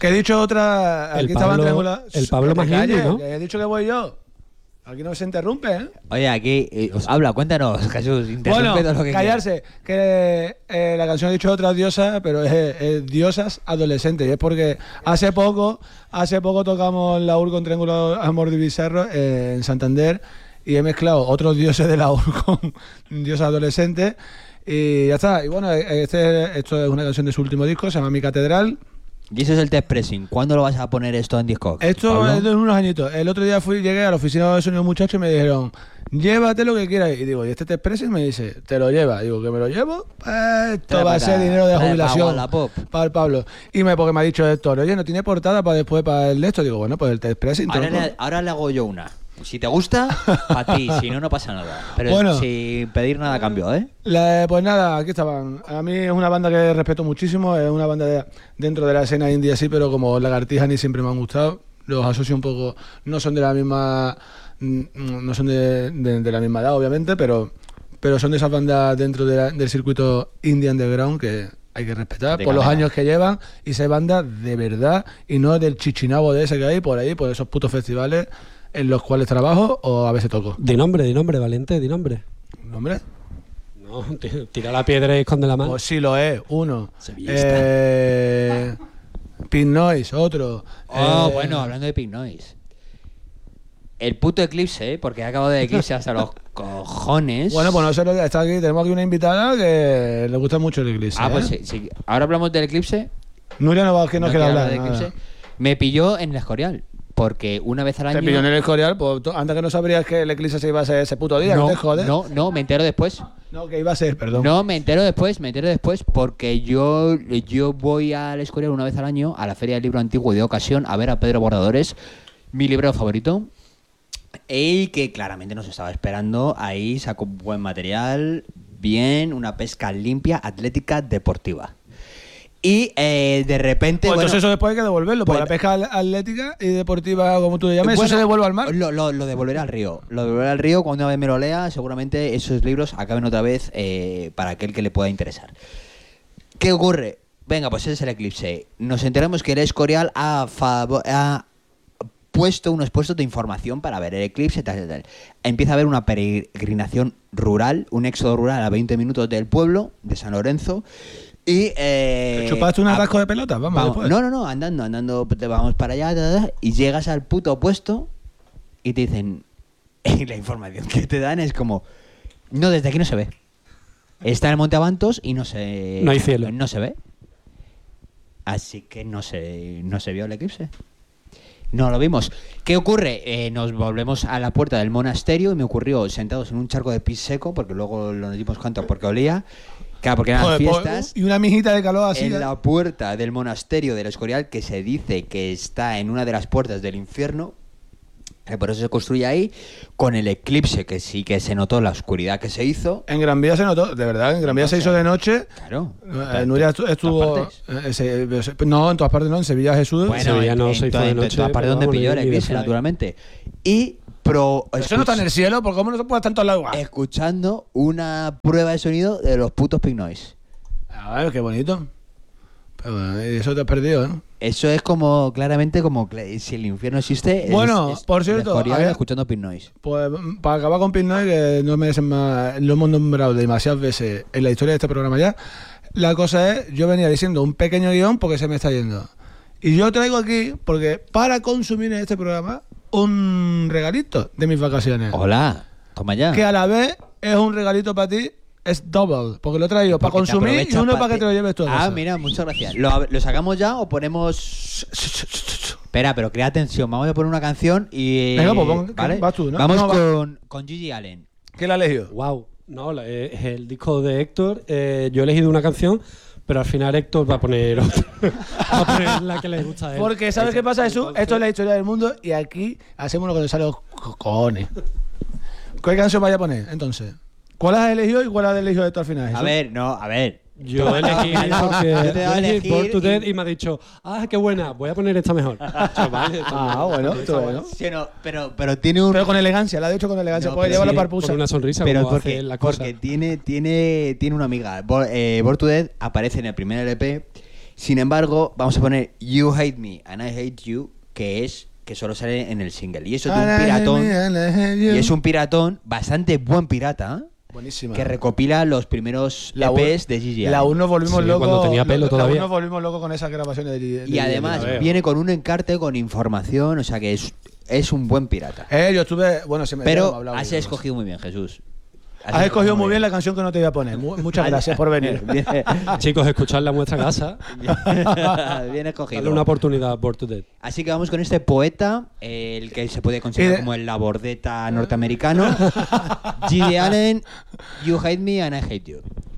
Que he dicho otra... Aquí estaba en triángulo. El Pablo Magini, ¿no? Que he dicho que voy yo. Aquí no se interrumpe, ¿eh? Oye, aquí... habla, cuéntanos, Jesús. Bueno, Lo que callarse. Que la canción ha dicho otra diosa, pero es diosas adolescentes. Y es porque hace poco tocamos la UR con Triángulo Amor de Bizarro en Santander y he mezclado otros dioses de la UR con diosas adolescentes. Y ya está. Y bueno, esto es una canción de su último disco, se llama Mi Catedral. Y eso es el test pressing. ¿Cuándo lo vas a poner esto en Discord? Esto Pablo? es de unos añitos. El otro día llegué a la oficina de sonido muchachos y me dijeron, llévate lo que quieras. Y digo, ¿y este test pressing? Me dice, ¿te lo llevas? Digo, ¿que me lo llevo? Esto va a ser dinero de jubilación para el Pablo. Porque me ha dicho Héctor, oye, ¿no tiene portada para después para el de esto? Digo, bueno, pues el test pressing. Ahora le hago yo una. Si te gusta, para ti. Si no, no pasa nada. Pero bueno, sin pedir nada a cambio, ¿eh? Pues nada, aquí estaban. A mí es una banda que respeto muchísimo. Es una banda dentro de la escena indie así, pero como Lagartija ni siempre me han gustado. Los asocio un poco. No son de la misma... No son de la misma edad, obviamente, pero son de esas bandas dentro del circuito indie underground que hay que respetar por los años que llevan y ser bandas de verdad y no del chichinabo de ese que hay por ahí, por esos putos festivales en los cuales trabajo o a veces toco. Di nombre, Valente, di nombre. ¿Nombre? No, tira la piedra y esconde la mano. Pues sí lo es, uno. Pink Noise, otro. Bueno, hablando de Pink Noise. El puto Eclipse, porque ha acabado de Eclipse hasta los cojones. Bueno, pues nosotros tenemos aquí una invitada que le gusta mucho el Eclipse. Pues sí. Ahora hablamos del Eclipse. Nuria no quiere hablar de Eclipse. Me pilló en el Escorial. Porque una vez al año... Te pilló en el Escorial, pues antes que no sabrías que el Eclipse se iba a hacer ese puto día, no te jodes. No, me entero después. No, que iba a ser, perdón. No, me entero después porque yo voy al Escorial una vez al año a la Feria del Libro Antiguo y de ocasión a ver a Pedro Bordadores, mi librero favorito, y que claramente nos estaba esperando. Ahí sacó buen material, bien, una pesca limpia, atlética, deportiva. Y de repente... Pues entonces eso después hay que devolverlo, porque la pesca atlética y deportiva, como tú le llamas, ¿eso se devuelve al mar? Lo devolveré al río. Lo devolveré al río cuando una vez me lo lea. Seguramente esos libros acaben otra vez para aquel que le pueda interesar. ¿Qué ocurre? Venga, pues ese es el Eclipse. Nos enteramos que el Escorial ha puesto unos puestos de información para ver el eclipse, tal. Empieza a haber una peregrinación rural, un éxodo rural a 20 minutos del pueblo de San Lorenzo. Y ¿te chupaste un atasco de pelotas? Vamos. No, andando, vamos para allá, y llegas al puto puesto y te dicen, y la información que te dan es como, no, desde aquí no se ve. Está en el Monte Avantos y no hay cielo. No se ve. Así que no se vio el eclipse. No lo vimos. ¿Qué ocurre? Nos volvemos a la puerta del monasterio y me ocurrió sentados en un charco de pis seco, porque luego nos dimos cuenta porque olía. Claro, porque eran fiestas. Y una mijita de calor así. En la puerta del monasterio del Escorial, que se dice que está en una de las puertas del infierno, por eso se construye ahí, con el eclipse, que sí que se notó la oscuridad que se hizo. En Gran Vía se notó, de verdad, en Gran Vía se hizo de noche. Claro. Nuria estuvo... No, en todas partes no, en Sevilla Jesús. Bueno, en Sevilla no se hizo de noche. En todas partes donde pilló el eclipse, naturalmente. Y... ¿Eso no está en el cielo? ¿Por cómo no se puede estar en todos lados? Escuchando una prueba de sonido de los putos Pink Noise. A ver, qué bonito. Pero bueno, eso te has perdido, ¿no? Eso es como, claramente, como si el infierno existe. Bueno, por cierto, escuchando Pink Noise. Pues para acabar con Pink Noise, que no merecen más, lo hemos nombrado demasiadas veces en la historia de este programa ya. La cosa es, yo venía diciendo un pequeño guión porque se me está yendo. Y yo traigo aquí, porque para consumir en este programa, un regalito de mis vacaciones. Hola, toma ya. Que a la vez es un regalito para ti, es double, porque lo he traído para consumir y uno para que te lo lleves todo. Mira, muchas gracias. ¿Lo sacamos ya o ponemos...? Espera, pero crea atención, vamos a poner una canción y... Venga, pues ¿vale? Vas tú, ¿no? Vamos con Gigi Allen. ¿Qué la has elegido? Wow, no, es el disco de Héctor. Yo he elegido una canción, pero al final Héctor va a poner otra. Va a poner la que le gusta a él. Porque ¿sabes qué pasa, Jesús? Esto es la historia del mundo y aquí hacemos lo que nos sale los cojones. ¿Qué canción vaya a poner, entonces? ¿Cuál has elegido y cuál has elegido esto al final, Jesús? A ver. Yo elegí porque Born to Death y me ha dicho, qué buena, voy a poner esta mejor. Vale, bueno, esto bueno. Sí, no, pero tiene un... Pero con elegancia, la ha dicho con elegancia, porque lleva la parpusa. Con una sonrisa, pero como porque, hace la cosa. porque tiene una amiga. Born to Death aparece en el primer LP. Sin embargo, vamos a poner You Hate Me and I Hate You, que solo sale en el single. Y eso es de un piratón. Y es un piratón, bastante buen pirata, Buenísima. que recopila los primeros EPs de Gigi La Allen. 1 volvimos Sí, locos. cuando tenía pelo todavía. La 1 volvimos locos con esas grabaciones de Gigi. Y además veo. viene con un encarte con información, o sea que es un buen pirata. Yo estuve. Bueno, se me ya no me Pero ha hablado has bien, escogido muy bien, Jesús. Has escogido muy bien la canción que no te voy a poner. Muchas gracias por venir. Chicos, escuchadla en vuestra casa. Bien escogido. Dale una oportunidad por tu dead. Así que vamos con este poeta, el que se puede considerar como el labordeta norteamericano. Gigi Allen, You Hate Me and I Hate You.